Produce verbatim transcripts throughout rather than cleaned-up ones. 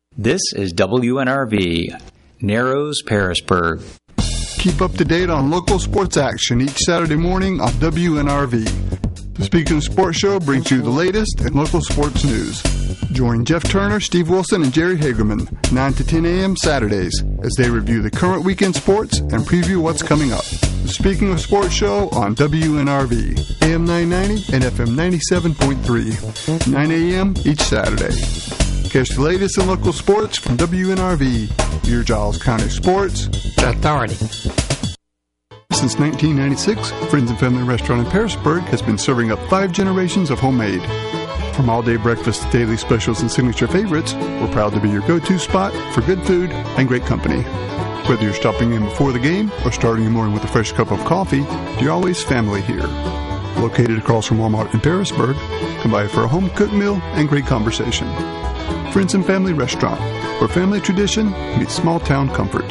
This is W N R V, Narrows, Parisburg. Keep up to date on local sports action each Saturday morning on W N R V. The Speaking of Sports Show brings you the latest in local sports news. Join Jeff Turner, Steve Wilson, and Jerry Hagerman, nine to ten a.m. Saturdays, as they review the current weekend sports and preview what's coming up. The Speaking of Sports Show on W N R V, A M nine ninety and F M ninety-seven point three, nine a.m. each Saturday. Catch the latest in local sports from W N R V, your Giles County Sports Authority. Since nineteen ninety-six, Friends and Family Restaurant in Parisburg has been serving up five generations of homemade. From all-day breakfast to daily specials and signature favorites, we're proud to be your go-to spot for good food and great company. Whether you're stopping in before the game or starting your morning with a fresh cup of coffee, you're always family here. Located across from Walmart in Parisburg, come by for a home-cooked meal and great conversation. Friends and Family Restaurant, where family tradition meets small-town comfort.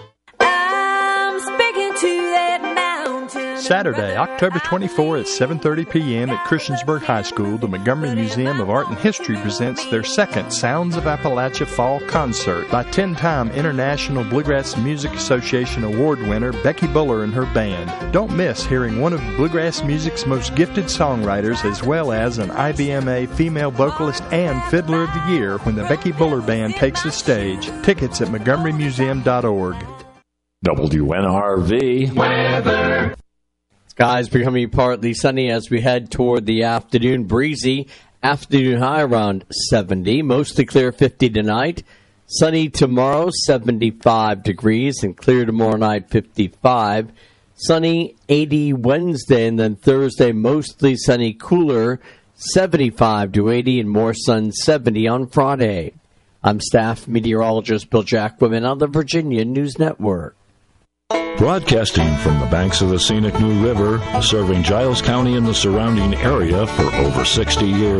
Saturday, October twenty-fourth at seven thirty p.m. at Christiansburg High School, the Montgomery Museum of Art and History presents their second Sounds of Appalachia Fall Concert by ten-time International Bluegrass Music Association Award winner Becky Buller and her band. Don't miss hearing one of bluegrass music's most gifted songwriters, as well as an I B M A female vocalist and Fiddler of the Year, when the Becky Buller Band takes the stage. Tickets at montgomery museum dot org. W N R V weather. Skies becoming partly sunny as we head toward the afternoon. Breezy. Afternoon high around seventy. Mostly clear fifty tonight. Sunny tomorrow, seventy-five degrees. And clear tomorrow night, fifty-five. Sunny, eighty Wednesday. And then Thursday, mostly sunny, cooler, seventy-five to eighty. And more sun, seventy on Friday. I'm staff meteorologist Bill Jacquemin on the Virginia News Network. Broadcasting from the banks of the scenic New River, serving Giles County and the surrounding area for over sixty years.